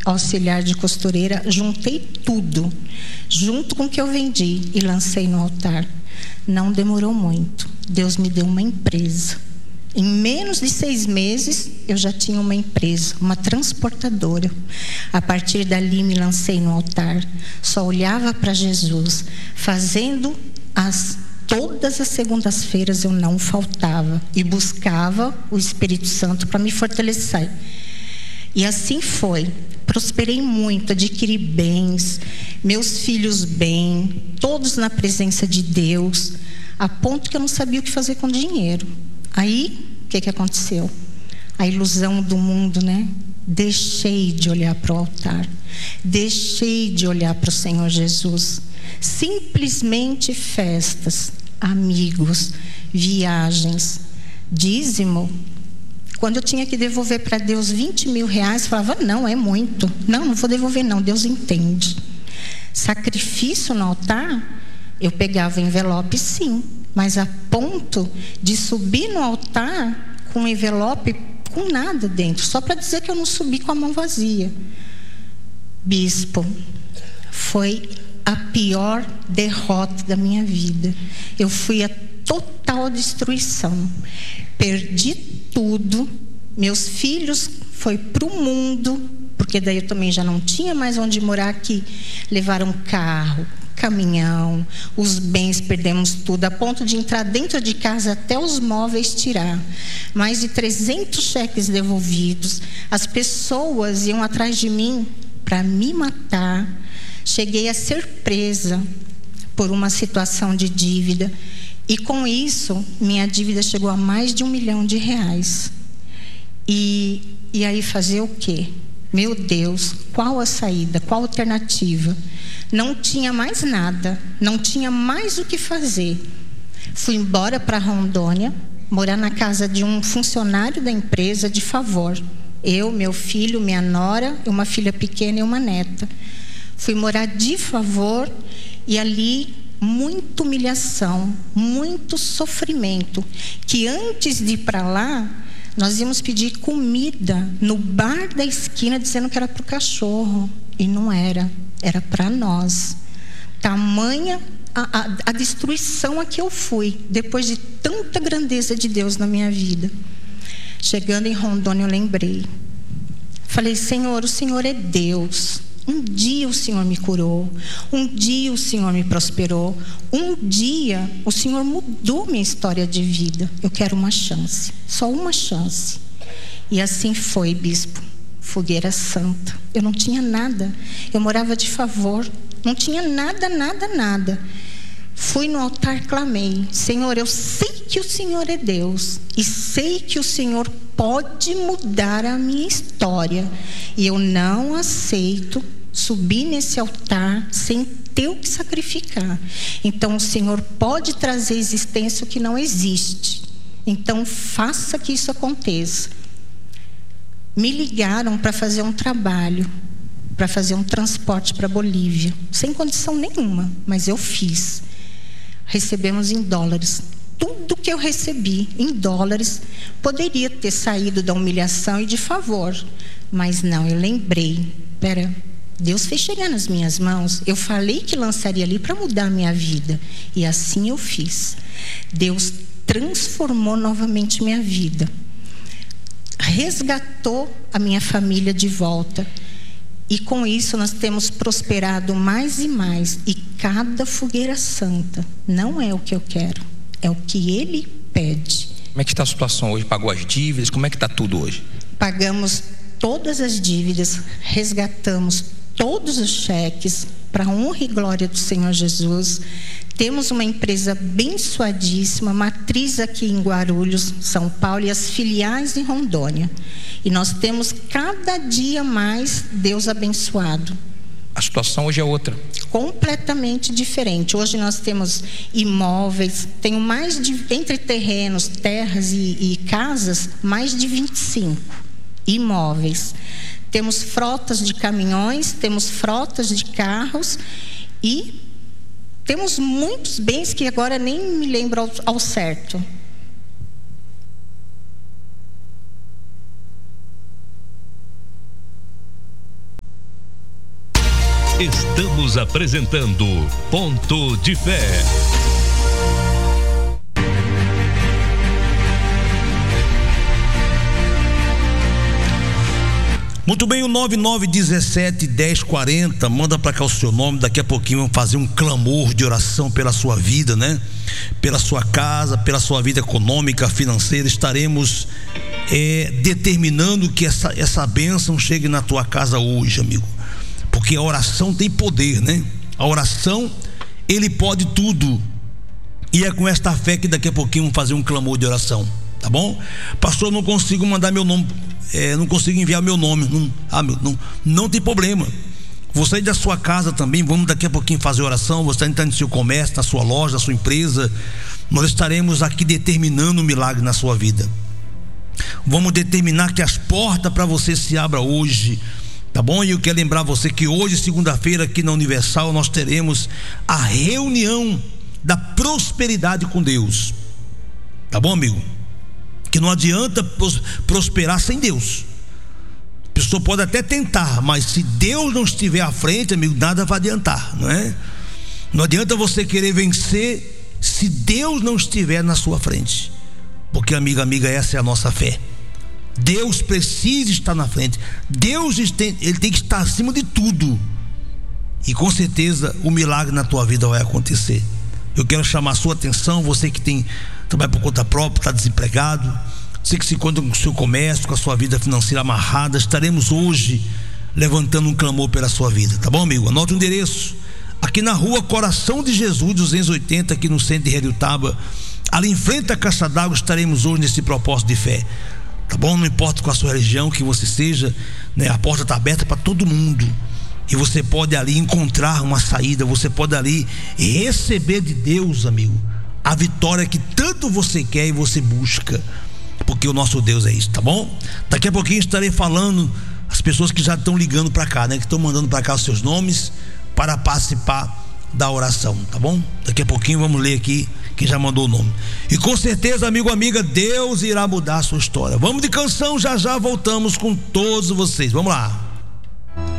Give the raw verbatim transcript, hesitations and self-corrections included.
auxiliar de costureira, juntei tudo, junto com o que eu vendi, e lancei no altar. Não demorou muito. Deus me deu uma empresa. Em menos de seis meses, eu já tinha uma empresa, uma transportadora. A partir dali, me lancei no altar. Só olhava para Jesus, fazendo as... Todas as segundas-feiras eu não faltava e buscava o Espírito Santo para me fortalecer. E assim foi. Prosperei muito, adquiri bens, meus filhos bem, todos na presença de Deus, a ponto que eu não sabia o que fazer com dinheiro. Aí, o que, que aconteceu? A ilusão do mundo, né? Deixei de olhar para o altar, deixei de olhar para o Senhor Jesus. Simplesmente festas, amigos, viagens, dízimo. Quando eu tinha que devolver para Deus vinte mil reais, falava, não, é muito. Não, não vou devolver não, Deus entende. Sacrifício no altar, eu pegava envelope sim, mas a ponto de subir no altar com envelope com nada dentro, só para dizer que eu não subi com a mão vazia. Bispo, foi a pior derrota da minha vida. Eu fui a total destruição. Perdi tudo. Meus filhos foi para o mundo, porque daí eu também já não tinha mais onde morar aqui. Levaram carro, caminhão, os bens, perdemos tudo, a ponto de entrar dentro de casa até os móveis tirar. Mais de trezentos cheques devolvidos. As pessoas iam atrás de mim para me matar. Cheguei a ser presa por uma situação de dívida. E com isso, minha dívida chegou a mais de um milhão de reais. E, e aí fazer o quê? Meu Deus, qual a saída? Qual a alternativa? Não tinha mais nada, não tinha mais o que fazer. Fui embora para Rondônia, morar na casa de um funcionário da empresa de favor. Eu, meu filho, minha nora, uma filha pequena e uma neta. Fui morar de favor e ali muita humilhação, muito sofrimento. Que antes de ir para lá, nós íamos pedir comida no bar da esquina, dizendo que era para o cachorro. E não era, era para nós. Tamanha a, a, a destruição a que eu fui, depois de tanta grandeza de Deus na minha vida. Chegando em Rondônia, eu lembrei. Falei, Senhor, o Senhor é Deus. Um dia o Senhor me curou, um dia o Senhor me prosperou, um dia o Senhor mudou minha história de vida. Eu quero uma chance, só uma chance. E assim foi, bispo. Fogueira santa. Eu não tinha nada, eu morava de favor, não tinha nada, nada, nada. Fui no altar, clamei, Senhor, eu sei que o Senhor é Deus e sei que o Senhor pode mudar a minha história, e eu não aceito subir nesse altar sem ter o que sacrificar. Então o Senhor pode trazer à existência o que não existe. Então faça que isso aconteça. Me ligaram para fazer um trabalho, para fazer um transporte para Bolívia, sem condição nenhuma, mas eu fiz. Recebemos em dólares. Tudo que eu recebi em dólares poderia ter saído da humilhação e de favor, mas não, eu lembrei, pera, Deus fez chegar nas minhas mãos. Eu falei que lançaria ali para mudar a minha vida, e assim eu fiz. Deus transformou novamente minha vida, resgatou a minha família de volta, e com isso nós temos prosperado mais e mais. E cada fogueira santa não é o que eu quero, é o que Ele pede. Como é que está a situação hoje? Pagou as dívidas? Como é que está tudo hoje? Pagamos todas as dívidas, resgatamos todos os cheques, para a honra e glória do Senhor Jesus. Temos uma empresa abençoadíssima, matriz aqui em Guarulhos, São Paulo, e as filiais em Rondônia. E nós temos cada dia mais Deus abençoado. A situação hoje é outra. Completamente diferente. Hoje nós temos imóveis, tenho mais de, entre terrenos, terras e, e casas, mais de vinte e cinco imóveis. Temos frotas de caminhões, temos frotas de carros e temos muitos bens que agora nem me lembro ao, ao certo. Estamos apresentando Ponto de Fé. Muito bem, o nove nove um sete, dez quarenta, manda para cá o seu nome. Daqui a pouquinho vamos fazer um clamor de oração pela sua vida, né? Pela sua casa, pela sua vida econômica, financeira. Estaremos é, determinando que essa, essa bênção chegue na tua casa hoje, amigo. Porque a oração tem poder, né? A oração, ele pode tudo. E é com esta fé que daqui a pouquinho vamos fazer um clamor de oração, tá bom? Pastor, não consigo mandar meu nome, é, não consigo enviar meu nome. Não, ah, meu, não, não tem problema. Você aí da sua casa também, vamos daqui a pouquinho fazer oração. Você está entrando no seu comércio, na sua loja, na sua empresa. Nós estaremos aqui determinando um milagre na sua vida. Vamos determinar que as portas para você se abram hoje, tá bom? E eu quero lembrar você que hoje, segunda-feira, aqui na Universal, nós teremos a reunião da prosperidade com Deus, tá bom, amigo? Que não adianta prosperar sem Deus. A pessoa pode até tentar, mas se Deus não estiver à frente, amigo, nada vai adiantar, não é? Não adianta você querer vencer se Deus não estiver na sua frente. Porque, amiga, amiga, essa é a nossa fé. Deus precisa estar na frente. Deus tem, ele tem que estar acima de tudo. E com certeza o milagre na tua vida vai acontecer. Eu quero chamar a sua atenção, você que tem trabalha por conta própria, está desempregado, você que se encontra com o seu comércio, com a sua vida financeira amarrada. Estaremos hoje levantando um clamor pela sua vida, tá bom, amigo? Anote o endereço: aqui na rua Coração de Jesus duzentos e oitenta, aqui no centro de Heriotaba, ali em frente à Caixa d'Água. Estaremos hoje nesse propósito de fé, tá bom? Não importa qual a sua religião que você seja, né? A porta está aberta para todo mundo. E você pode ali encontrar uma saída. Você pode ali receber de Deus, amigo, a vitória que tanto você quer e você busca. Porque o nosso Deus é isso, tá bom? Daqui a pouquinho estarei falando as pessoas que já estão ligando para cá, né? Que estão mandando para cá os seus nomes para participar da oração, tá bom? Daqui a pouquinho vamos ler aqui quem já mandou o nome. E com certeza, amigo, amiga, Deus irá mudar a sua história. Vamos de canção, já já voltamos com todos vocês. Vamos lá.